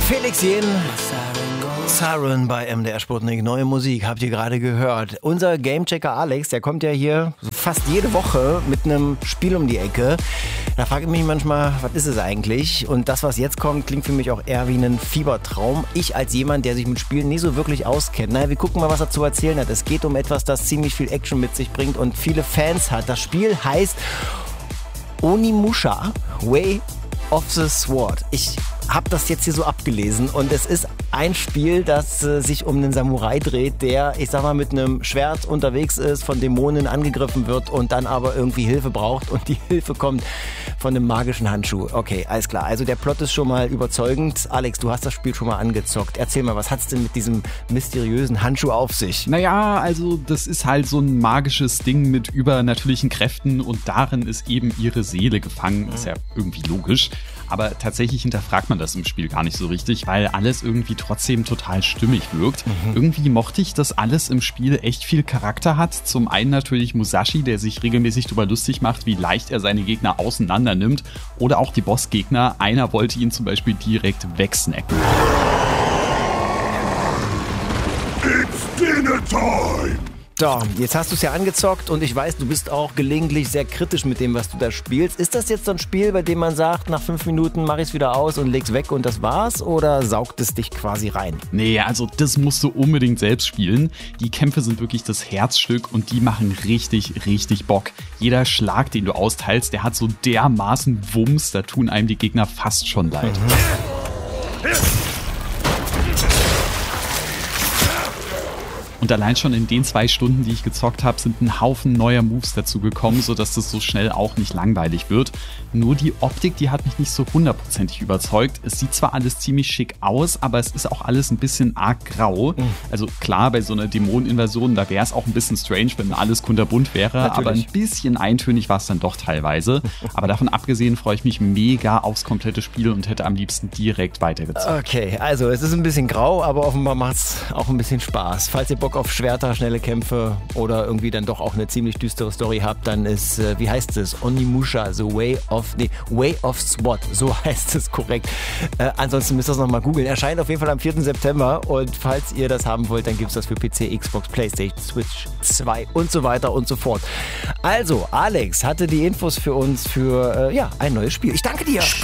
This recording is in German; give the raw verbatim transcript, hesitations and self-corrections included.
Felix Jen, Siren bei M D R Sputnik. Neue Musik, habt ihr gerade gehört. Unser Gamechecker Alex, der kommt ja hier fast jede Woche mit einem Spiel um die Ecke. Da frage ich mich manchmal, was ist es eigentlich? Und das, was jetzt kommt, klingt für mich auch eher wie ein Fiebertraum. Ich als jemand, der sich mit Spielen nie so wirklich auskennt. Naja, wir gucken mal, was er zu erzählen hat. Es geht um etwas, das ziemlich viel Action mit sich bringt und viele Fans hat. Das Spiel heißt Onimusha, Way of the Sword. Ich habe das jetzt hier so abgelesen und es ist ein Spiel, das äh, sich um einen Samurai dreht, der, ich sag mal, mit einem Schwert unterwegs ist, von Dämonen angegriffen wird und dann aber irgendwie Hilfe braucht und die Hilfe kommt von einem magischen Handschuh. Okay, alles klar. Also der Plot ist schon mal überzeugend. Alex, du hast das Spiel schon mal angezockt. Erzähl mal, was hat's denn mit diesem mysteriösen Handschuh auf sich? Naja, also das ist halt so ein magisches Ding mit übernatürlichen Kräften und darin ist eben ihre Seele gefangen. Ist ja irgendwie logisch. Aber tatsächlich hinterfragt man das im Spiel gar nicht so richtig, weil alles irgendwie trotzdem total stimmig wirkt. Mhm. Irgendwie mochte ich, dass alles im Spiel echt viel Charakter hat. Zum einen natürlich Musashi, der sich regelmäßig darüber lustig macht, wie leicht er seine Gegner auseinander nimmt. Oder auch die Bossgegner. Einer wollte ihn zum Beispiel direkt wegsnacken. It's dinner time! So, jetzt hast du es ja angezockt und ich weiß, du bist auch gelegentlich sehr kritisch mit dem, was du da spielst. Ist das jetzt so ein Spiel, bei dem man sagt, nach fünf Minuten mach ich es wieder aus und leg's weg und das war's? Oder saugt es dich quasi rein? Nee, also das musst du unbedingt selbst spielen. Die Kämpfe sind wirklich das Herzstück und die machen richtig, richtig Bock. Jeder Schlag, den du austeilst, der hat so dermaßen Wumms, da tun einem die Gegner fast schon leid. Mhm. Und allein schon in den zwei Stunden, die ich gezockt habe, sind ein Haufen neuer Moves dazu gekommen, sodass das so schnell auch nicht langweilig wird. Nur die Optik, die hat mich nicht so hundertprozentig überzeugt. Es sieht zwar alles ziemlich schick aus, aber es ist auch alles ein bisschen arg grau. Mhm. Also klar, bei so einer Dämoneninvasion, da wäre es auch ein bisschen strange, wenn alles kunterbunt wäre. Natürlich. Aber ein bisschen eintönig war es dann doch teilweise. Aber davon abgesehen freue ich mich mega aufs komplette Spiel und hätte am liebsten direkt weitergezockt. Okay, also es ist ein bisschen grau, aber offenbar macht es auch ein bisschen Spaß. Falls ihr Bock auf Schwerter, schnelle Kämpfe oder irgendwie dann doch auch eine ziemlich düstere Story habt, dann ist, äh, wie heißt es? Onimusha, The Way of, nee, Way of Sword, so heißt es korrekt. Äh, ansonsten müsst ihr das nochmal googeln. Erscheint auf jeden Fall am vierten September und falls ihr das haben wollt, dann gibt es das für P C, Xbox, Playstation, Switch zwei und so weiter und so fort. Also, Alex hatte die Infos für uns für, äh, ja, ein neues Spiel. Ich danke dir!